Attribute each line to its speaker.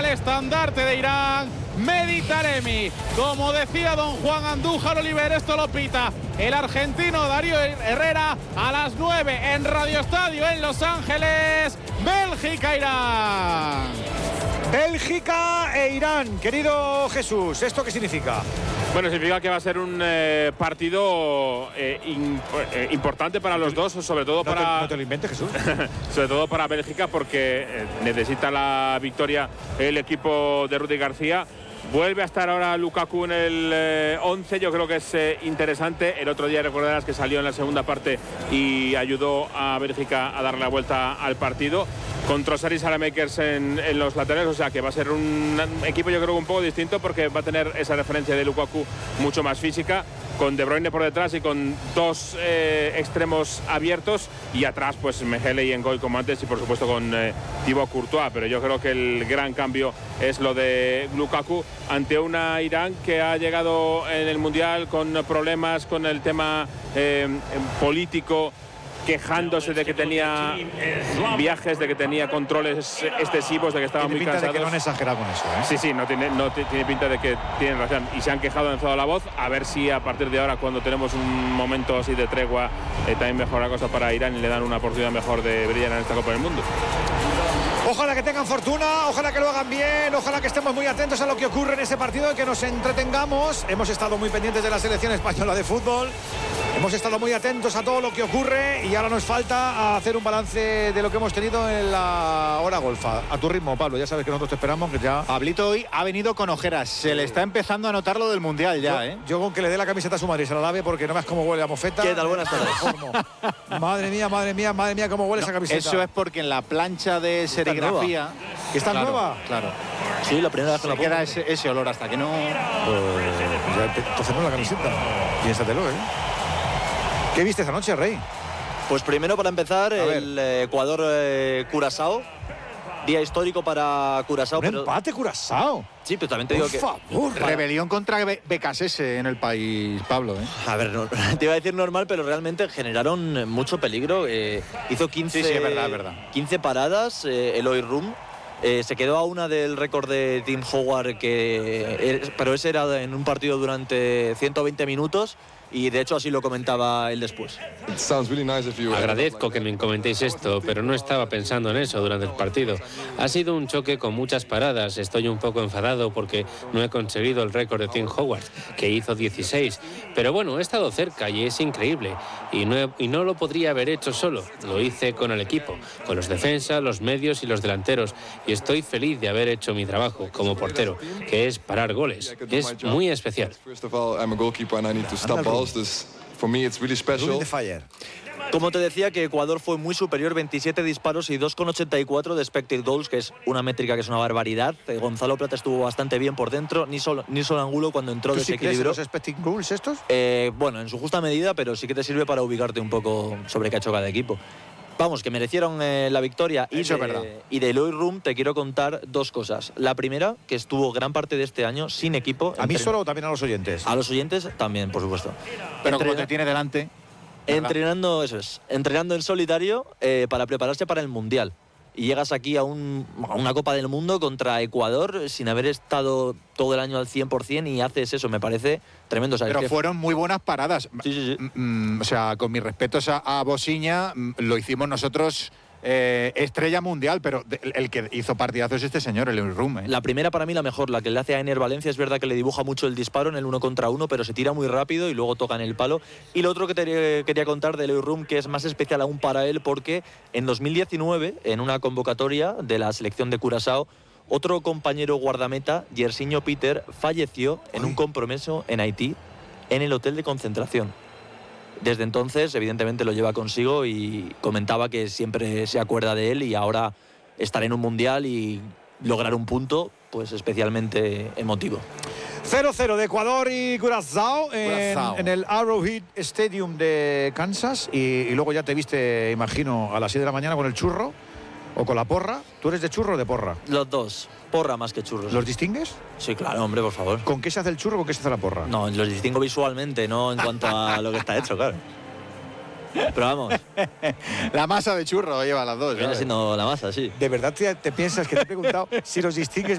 Speaker 1: al estandarte de Irán, Mehdi Taremi. Como decía don Juan Andújar Oliver, esto lo pita el argentino Darío Herrera a las 9 en Radio Estadio en Los Ángeles. Bélgica-Irán.
Speaker 2: Bélgica e Irán. Querido Jesús, ¿esto qué significa?
Speaker 3: Bueno, significa que va a ser un partido importante para los dos, sobre todo
Speaker 2: No te lo inventes, Jesús.
Speaker 3: sobre todo para Bélgica, porque necesita la victoria el equipo de Rudy García. Vuelve a estar ahora Lukaku en el 11, yo creo que es interesante. El otro día recordarás que salió en la segunda parte y ayudó a Bélgica a darle la vuelta al partido. Con Trossard y Saelemaekers en los laterales, o sea que va a ser un equipo yo creo un poco distinto, porque va a tener esa referencia de Lukaku mucho más física, con De Bruyne por detrás y con dos extremos abiertos, y atrás pues Mejele y Ngoy como antes, y por supuesto con Thibaut Courtois. Pero yo creo que el gran cambio es lo de Lukaku ante una Irán que ha llegado en el Mundial con problemas con el tema político, quejándose de que tenía viajes, de que tenía controles excesivos, de que estaba muy cansado.
Speaker 2: De que no han exagerado con eso, ¿eh?
Speaker 3: Sí, no tiene pinta de que tienen razón. Y se han quejado, han alzado la voz. A ver si a partir de ahora, cuando tenemos un momento así de tregua, también mejora la cosa para Irán y le dan una oportunidad mejor de brillar en esta Copa del Mundo.
Speaker 2: Ojalá que tengan fortuna, ojalá que lo hagan bien, ojalá que estemos muy atentos a lo que ocurre en ese partido y que nos entretengamos. Hemos estado muy pendientes de la selección española de fútbol, hemos estado muy atentos a todo lo que ocurre, y ahora nos falta hacer un balance de lo que hemos tenido en la hora golfa. A tu ritmo, Pablo, ya sabes que nosotros te esperamos, que ya...
Speaker 4: Pablito hoy ha venido con ojeras, se le está empezando a notar lo del Mundial ya,
Speaker 2: Yo con que le dé la camiseta a su madre y se la lave, porque no veas cómo huele a mofeta.
Speaker 5: ¿Qué tal? Buenas tardes.
Speaker 2: Madre mía, cómo huele esa camiseta.
Speaker 4: Eso es porque en la plancha de serigrafía...
Speaker 2: ¿Está nueva?
Speaker 4: Claro.
Speaker 5: Sí, la primera vez que la pongo.
Speaker 4: Queda ese olor hasta que no...
Speaker 2: Entonces no la camiseta. Piénsatelo, ¿eh? ¿Qué viste esta noche, Rey?
Speaker 5: Pues primero, para empezar, el Ecuador-Curazao. Día histórico para Curazao.
Speaker 2: Empate, Curazao.
Speaker 5: Sí, pero también te digo que...
Speaker 2: Por favor.
Speaker 4: Rebelión contra Becasese en el país, Pablo, ¿eh?
Speaker 5: A ver, te iba a decir normal, pero realmente generaron mucho peligro. Hizo 15,
Speaker 4: sí, es verdad.
Speaker 5: 15 paradas Eloy Rum. Se quedó a una del récord de Tim Howard, pero ese era en un partido durante 120 minutos. Y de hecho así lo comentaba él después.
Speaker 6: Agradezco que me comentéis esto, pero no estaba pensando en eso durante el partido. Ha sido un choque con muchas paradas. Estoy un poco enfadado porque no he conseguido el récord de Tim Howard, que hizo 16. Pero bueno, he estado cerca y es increíble. Y no lo podría haber hecho solo. Lo hice con el equipo, con los defensas, los medios y los delanteros. Y estoy feliz de haber hecho mi trabajo como portero, que es parar goles. Es muy especial.
Speaker 5: Como te decía, que Ecuador fue muy superior, 27 disparos y 2,84 de expected goals, que es una métrica que es una barbaridad. Gonzalo Plata estuvo bastante bien por dentro, ni solo Angulo cuando entró desequilibró.
Speaker 2: ¿Los expected goals estos?
Speaker 5: Bueno, en su justa medida, pero sí que te sirve para ubicarte un poco sobre qué ha hecho cada equipo. Vamos, que merecieron la victoria. Y de Eloy Rum te quiero contar dos cosas. La primera, que estuvo gran parte de este año sin equipo.
Speaker 2: ¿A mí solo o también a los oyentes?
Speaker 5: A los oyentes también, por supuesto.
Speaker 4: Pero como te tiene delante...
Speaker 5: Entrenando en solitario para prepararse para el Mundial. Y llegas aquí a una Copa del Mundo contra Ecuador sin haber estado todo el año al 100%, y haces eso, me parece tremendo. ¿Sabes?
Speaker 4: Pero fueron muy buenas paradas.
Speaker 5: Sí.
Speaker 4: O sea, con mis respetos a Bosiña, lo hicimos nosotros estrella mundial, pero el que hizo partidazos es este señor, el Rum.
Speaker 5: La primera para mí la mejor, la que le hace a Ener Valencia. Es verdad que le dibuja mucho el disparo en el 1 contra 1, pero se tira muy rápido y luego toca en el palo. Y lo otro que te quería contar de Eloy Rum, que es más especial aún para él, porque en 2019, en una convocatoria de la selección de Curazao, otro compañero guardameta, Yersinho Peter, falleció en un compromiso en Haití, en el hotel de concentración. Desde entonces, evidentemente, lo lleva consigo, y comentaba que siempre se acuerda de él, y ahora estar en un Mundial y lograr un punto, pues especialmente emotivo.
Speaker 2: 0-0 de Ecuador y Curazao en el Arrowhead Stadium de Kansas, y luego ya te viste, imagino, a las 6 de la mañana con el churro o con la porra. ¿Tú eres de churro o de porra?
Speaker 5: Los dos. Porra más que churros.
Speaker 2: ¿Los distingues?
Speaker 5: Sí, claro, hombre, por favor.
Speaker 2: ¿Con qué se hace el churro o con qué se hace la porra?
Speaker 5: No, los distingo visualmente, no en cuanto a lo que está hecho, claro. Pero vamos.
Speaker 4: La masa de churro lleva las dos.
Speaker 5: Viene siendo la masa, sí.
Speaker 2: ¿De verdad te piensas que te he preguntado si los distingues